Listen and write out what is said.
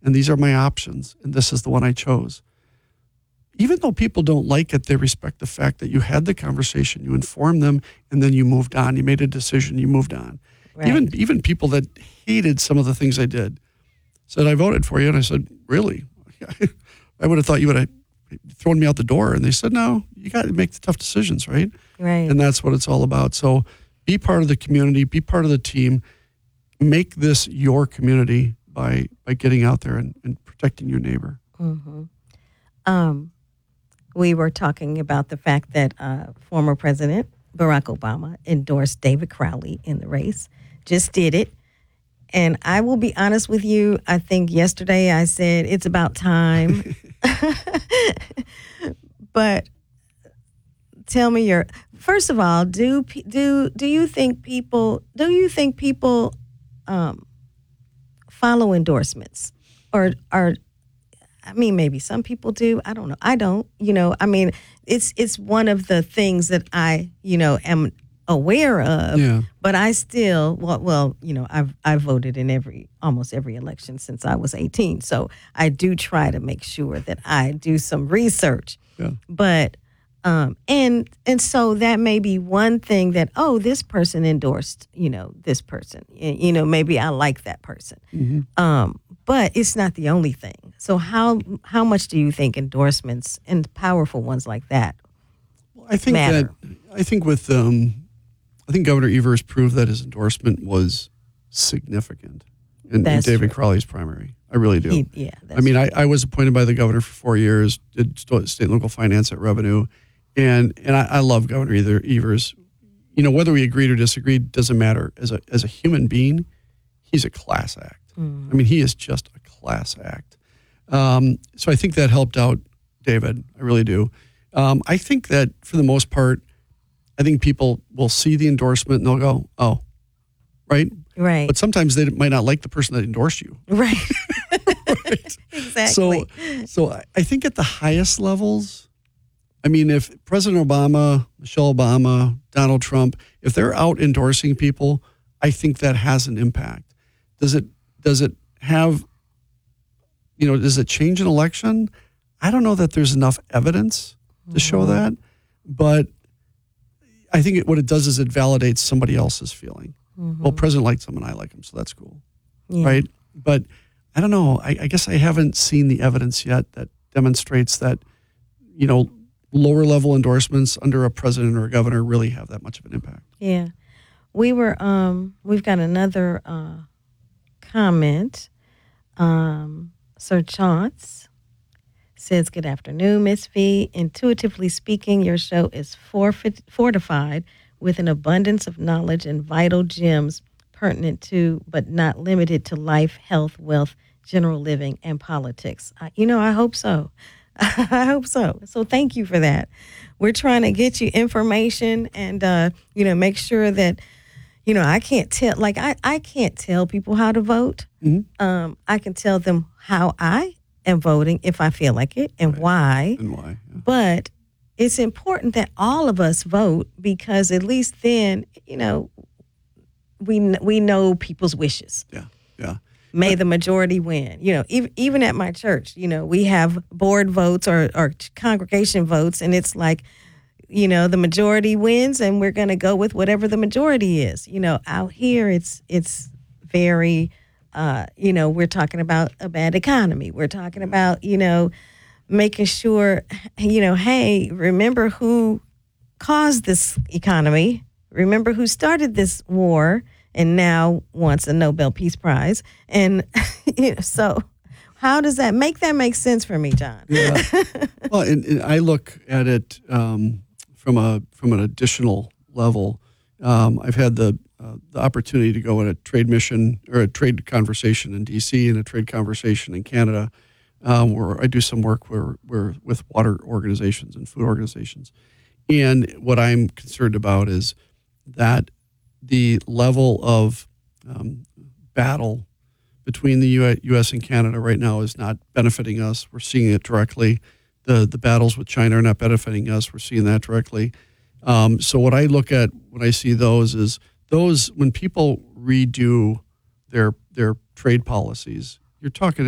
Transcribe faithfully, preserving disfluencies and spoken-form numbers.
and these are my options, and this is the one I chose. Even though people don't like it, they respect the fact that you had the conversation, you informed them, and then you moved on. You made a decision, you moved on. Right. Even even people that hated some of the things I did said, I voted for you. And I said, really? I would have thought you would have thrown me out the door. And they said, no, you got to make the tough decisions, right? Right. And that's what it's all about. So be part of the community, be part of the team, make this your community by by getting out there and, and protecting your neighbor. Mm-hmm. Um, we were talking about the fact that uh, former President Barack Obama endorsed David Crowley in the race, just did it. And I will be honest with you, I think yesterday I said it's about time. But tell me your, first of all, do do do you think people, do you think people um, follow endorsements? Or are, I mean, maybe some people do. I don't know. I don't. You know, I mean, it's it's one of the things that I, you know, am aware of. Yeah. But I still, well, well, you know, I've I've voted in every almost every election since I was eighteen. So I do try to make sure that I do some research. Yeah. But um, and and so that may be one thing that, oh, this person endorsed, you know, this person. You know, maybe I like that person. Mm-hmm. Um, but it's not the only thing. So how how much do you think endorsements and powerful ones like that well, I think matter? that I think with um, I think Governor Evers proved that his endorsement was significant in, in David true. Crowley's primary. I really do. He, yeah, that's I mean, true. I, I was appointed by the governor for four years, did state and local finance at Revenue, and and I, I love Governor Evers. You know, whether we agreed or disagreed doesn't matter. As a as a human being, he's a class act. Mm. I mean, he is just a class act. Um, so I think that helped out David. I really do. Um, I think that for the most part, I think people will see the endorsement and they'll go, oh, right? Right. But sometimes they might not like the person that endorsed you. Right. Right. Exactly. So, so I think at the highest levels, I mean, if President Obama, Michelle Obama, Donald Trump, if they're out endorsing people, I think that has an impact. Does it, does it have, you know, does it change an election? I don't know that there's enough evidence to show Mm-hmm. that, but I think it, what it does is it validates somebody else's feeling. Mm-hmm. Well, President likes him and I like him, so that's cool. Yeah. Right? But I don't know. I, I guess I haven't seen the evidence yet that demonstrates that, you know, lower level endorsements under a president or a governor really have that much of an impact. Yeah. We were, um, we've got another uh, comment. Um, Sir Chance says, good afternoon, Miss V. Intuitively speaking, your show is forfeit, fortified with an abundance of knowledge and vital gems pertinent to, but not limited to life, health, wealth, general living, and politics. I, you know, I hope so. I hope so. So thank you for that. We're trying to get you information and, uh, you know, make sure that, you know, I can't tell, like, I, I can't tell people how to vote. Mm-hmm. Um, I can tell them how I am voting if I feel like it and Right. why. And why? Yeah. But it's important that all of us vote because at least then, you know, we we know people's wishes. Yeah. Yeah. May the majority win. You know, even even at my church, you know, we have board votes or, or congregation votes, and it's like, you know, the majority wins, and we're going to go with whatever the majority is. You know, out here, it's it's very, uh, you know, we're talking about a bad economy. We're talking about, you know, making sure, you know, hey, remember who caused this economy? Remember who started this war and now wants a Nobel Peace Prize? And you know, so how does that make that make sense for me, John? Yeah. Well, and, and I look at it um, from a from an additional level. Um, I've had the uh, the opportunity to go on a trade mission or a trade conversation in D C and a trade conversation in Canada, um, where I do some work where, where with water organizations and food organizations. And what I'm concerned about is that the level of um, battle between the U S and Canada right now is not benefiting us. We're seeing it directly. The the battles with China are not benefiting us. We're seeing that directly. Um, so what I look at when I see those is those when people redo their their trade policies, you're talking